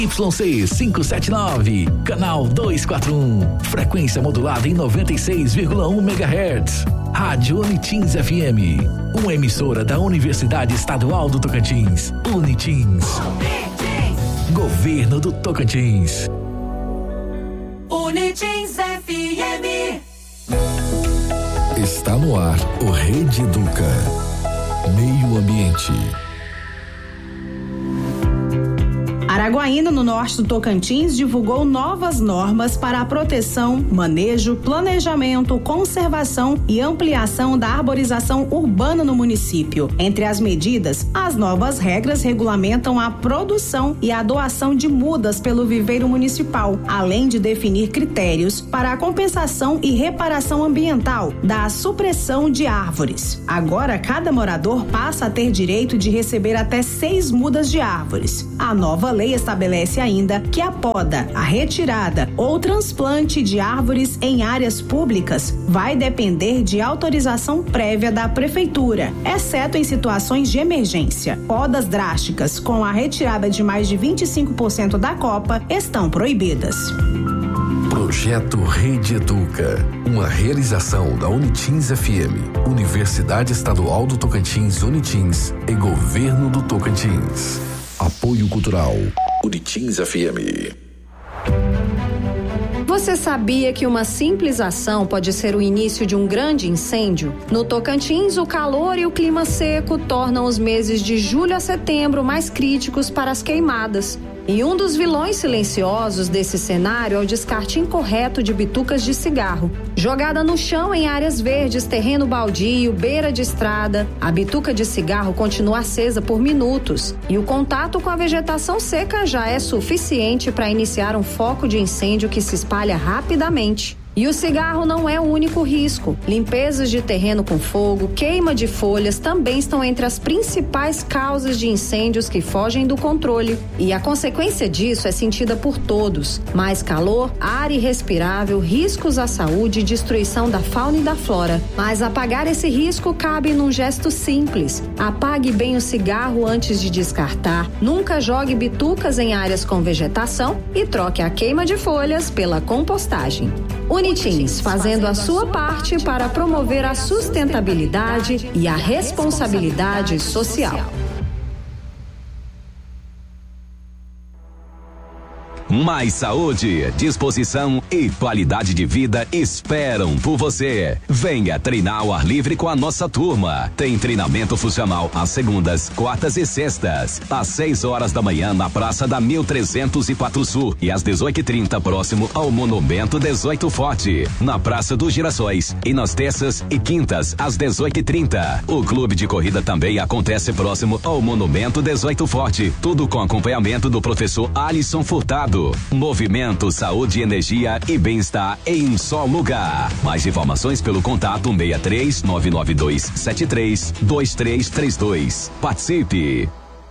YC 579, canal 241, frequência modulada em 96,1 MHz. Rádio Unitins FM, uma emissora da Universidade Estadual do Tocantins. Unitins. Governo do Tocantins. Unitins FM. Está no ar o Rede Educa. Meio Ambiente. Araguaína, no norte do Tocantins, divulgou novas normas para a proteção, manejo, planejamento, conservação e ampliação da arborização urbana no município. Entre as medidas, as novas regras regulamentam a produção e a doação de mudas pelo viveiro municipal, além de definir critérios para a compensação e reparação ambiental da supressão de árvores. Agora, cada morador passa a ter direito de receber até 6 mudas de árvores. A nova lei estabelece ainda que a poda, a retirada ou transplante de árvores em áreas públicas vai depender de autorização prévia da prefeitura, exceto em situações de emergência. Podas drásticas com a retirada de mais de 25% da copa estão proibidas. Projeto Rede Educa, uma realização da Unitins FM, Universidade Estadual do Tocantins, Unitins e Governo do Tocantins. Apoio Cultural, Unitins FM. Você sabia que uma simples ação pode ser o início de um grande incêndio? No Tocantins, o calor e o clima seco tornam os meses de julho a setembro mais críticos para as queimadas. E um dos vilões silenciosos desse cenário é o descarte incorreto de bitucas de cigarro. Jogada no chão em áreas verdes, terreno baldio, beira de estrada, a bituca de cigarro continua acesa por minutos e o contato com a vegetação seca já é suficiente para iniciar um foco de incêndio que se espalha rapidamente. E o cigarro não é o único risco. Limpezas de terreno com fogo, queima de folhas também estão entre as principais causas de incêndios que fogem do controle. E a consequência disso é sentida por todos. Mais calor, ar irrespirável, riscos à saúde e destruição da fauna e da flora. Mas apagar esse risco cabe num gesto simples. Apague bem o cigarro antes de descartar. Nunca jogue bitucas em áreas com vegetação e troque a queima de folhas pela compostagem. Unitins, fazendo a sua parte para promover a sustentabilidade e a responsabilidade social. Mais saúde, disposição e qualidade de vida esperam por você. Venha treinar ao ar livre com a nossa turma. Tem treinamento funcional às segundas, quartas e sextas, às 6 horas da manhã na Praça da 1304 Sul e às 18h30 próximo ao Monumento 18 Forte, na Praça dos Girassóis, e nas terças e quintas às 18h30. O clube de corrida também acontece próximo ao Monumento 18 Forte, tudo com acompanhamento do professor Alisson Furtado. Movimento, saúde, energia e bem-estar em um só lugar. Mais informações pelo contato 63 992 73 2332. Participe.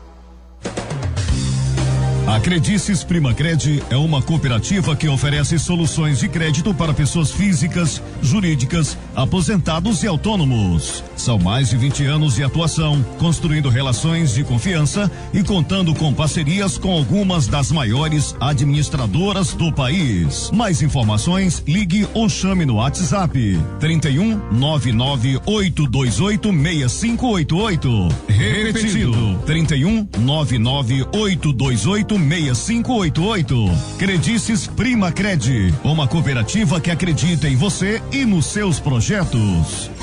A Credices Primacred é uma cooperativa que oferece soluções de crédito para pessoas físicas, jurídicas, aposentados e autônomos. São mais de 20 anos de atuação, construindo relações de confiança e contando com parcerias com algumas das maiores administradoras do país. Mais informações, ligue ou chame no WhatsApp 31 99 828 6588. Repetindo, 31 99 828 6588. Credices Primacred, uma cooperativa que acredita em você e nos seus projetos.